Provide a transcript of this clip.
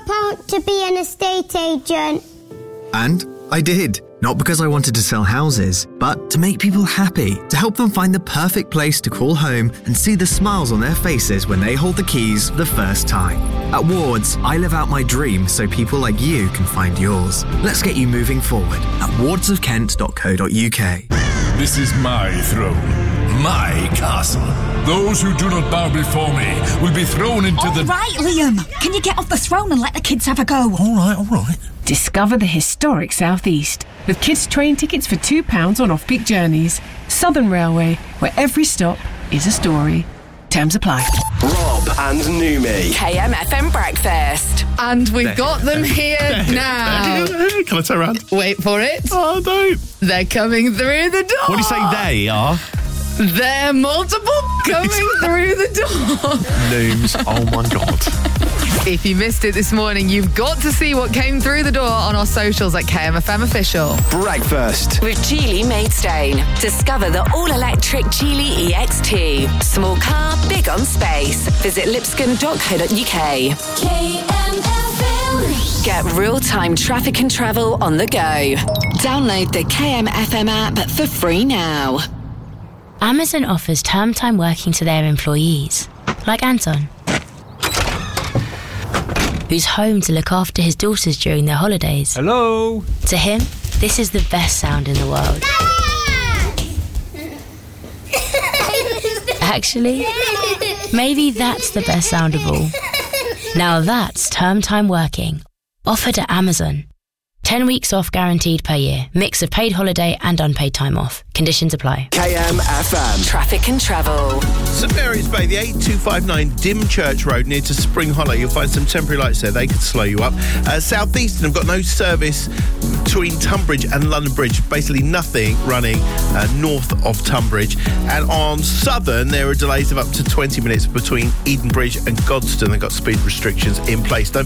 drop out to be an estate agent. And I did. Not because I wanted to sell houses, but to make people happy, to help them find the perfect place to call home and see the smiles on their faces when they hold the keys for the first time. At Wards, I live out my dream so people like you can find yours. Let's get you moving forward at wardsofkent.co.uk. This is my throne, my castle. Those who do not bow before me will be thrown into All right, Liam. Can you get off the throne and let the kids have a go? All right. Discover the historic South East with kids' train tickets for £2 on off-peak journeys. Southern Railway, where every stop is a story. Terms apply. Rob and Numi. KMFM Breakfast. And we've got them here now. Can I turn around? Wait for it. Oh, no. They're coming through the door. What do you say they are? They're multiple coming through the door. Nooms, oh my God. If you missed it this morning, you've got to see what came through the door on our socials at KMFM Official. Breakfast With Geely Maidstone. Discover the all-electric Geely EX2. Small car, big on space. Visit lipscomb.co.uk. KMFM. Get real-time traffic and travel on the go. Download the KMFM app for free now. Amazon offers term time working to their employees, like Anton, who's home to look after his daughters during their holidays. Hello? To him, this is the best sound in the world. Actually, maybe that's the best sound of all. Now that's term time working, offered at Amazon. 10 weeks off guaranteed per year. Mix of paid holiday and unpaid time off. Conditions apply. KMFM. Traffic and travel. St Mary's Bay, the 8259 Dymchurch Road near to Spring Hollow. You'll find some temporary lights there. They could slow you up. Southeastern have got no service between Tunbridge and London Bridge. Basically nothing running north of Tunbridge. And on Southern, there are delays of up to 20 minutes between Eden Bridge and Godstone. They've got speed restrictions in place. Don't